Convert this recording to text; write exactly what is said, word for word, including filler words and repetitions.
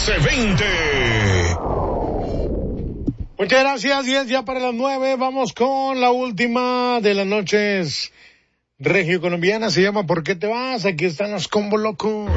once veinte. Muchas gracias, diez ya para las nueve, vamos con la última de las noches regio colombiana, se llama ¿Por qué te vas? Aquí están los Combo Locos.